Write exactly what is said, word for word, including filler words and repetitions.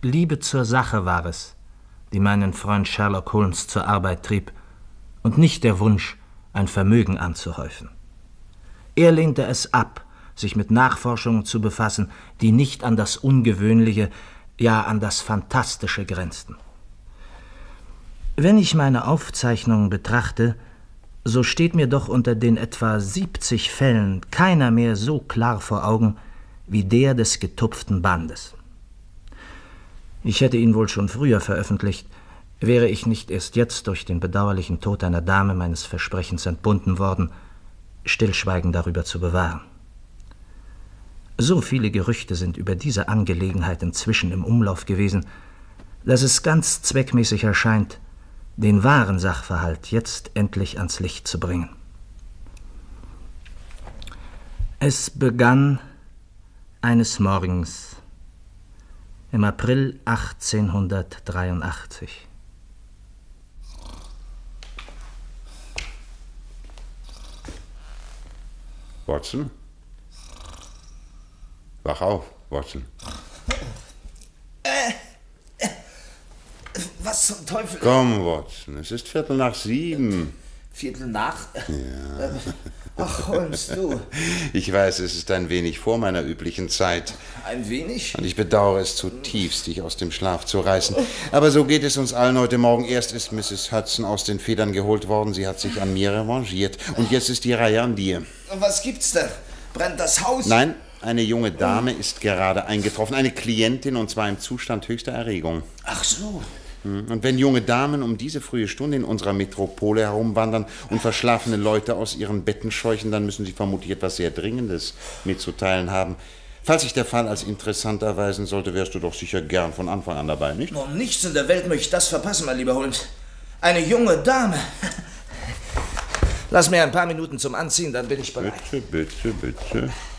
Liebe zur Sache war es, die meinen Freund Sherlock Holmes zur Arbeit trieb, und nicht der Wunsch, ein Vermögen anzuhäufen. Er lehnte es ab, sich mit Nachforschungen zu befassen, die nicht an das Ungewöhnliche, ja an das Fantastische grenzten. Wenn ich meine Aufzeichnungen betrachte, so steht mir doch unter den etwa siebzig Fällen keiner mehr so klar vor Augen wie der des getupften Bandes. Ich hätte ihn wohl schon früher veröffentlicht, wäre ich nicht erst jetzt durch den bedauerlichen Tod einer Dame meines Versprechens entbunden worden, Stillschweigen darüber zu bewahren. So viele Gerüchte sind über diese Angelegenheit inzwischen im Umlauf gewesen, dass es ganz zweckmäßig erscheint, den wahren Sachverhalt jetzt endlich ans Licht zu bringen. Es begann eines Morgens im April achtzehnhundertdreiundachtzig. Watson? Wach auf, Watson. Äh, äh, was zum Teufel? Komm, Watson, es ist Viertel nach sieben. Viertel nach? Ja. Ach, Holmes, du. Ich weiß, es ist ein wenig vor meiner üblichen Zeit. Ein wenig? Und ich bedauere es zutiefst, dich aus dem Schlaf zu reißen. Aber so geht es uns allen heute Morgen. Erst ist Misses Hudson aus den Federn geholt worden. Sie hat sich an mir revanchiert. Und jetzt ist die Reihe an dir. Was gibt's denn? Brennt das Haus? Nein, eine junge Dame ist gerade eingetroffen. Eine Klientin, und zwar im Zustand höchster Erregung. Ach so. Und wenn junge Damen um diese frühe Stunde in unserer Metropole herumwandern und verschlafene Leute aus ihren Betten scheuchen, dann müssen sie vermutlich etwas sehr Dringendes mitzuteilen haben. Falls sich der Fall als interessant erweisen sollte, wärst du doch sicher gern von Anfang an dabei, nicht? Um nichts in der Welt möchte ich das verpassen, mein lieber Holmes. Eine junge Dame. Lass mir ein paar Minuten zum Anziehen, dann bin ich bereit. Bitte, bitte, bitte.